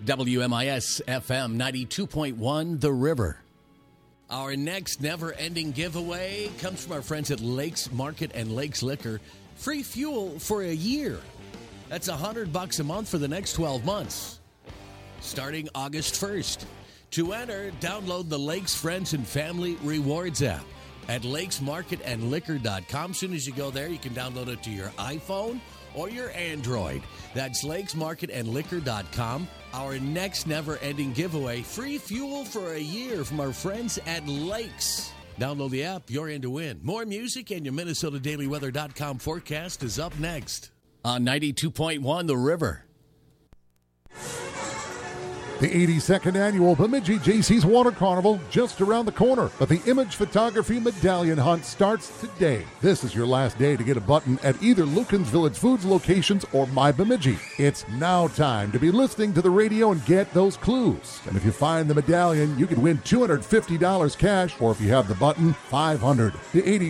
WMIS FM 92.1 The River. Our next never-ending giveaway comes from our friends at Lakes Market and Lakes Liquor. Free fuel for a year. That's $100 a month for the next 12 months. Starting August 1st. To enter, download the Lakes Friends and Family Rewards app at lakesmarketandliquor.com. As soon as you go there, you can download it to your iPhone or your Android. That's lakesmarketandliquor.com. Our next never-ending giveaway, free fuel for a year from our friends at Lakes. Download the app, you're in to win. More music and your MinnesotaDailyWeather.com forecast is up next on 92.1 The River. The 82nd Annual Bemidji Jaycees Water Carnival just around the corner, but the Image Photography Medallion Hunt starts today. This is your last day to get a button at either Lucan's Village Foods locations or My Bemidji. It's now time to be listening to the radio and get those clues. And if you find the medallion, you can win $250 cash, or if you have the button, $500. The 80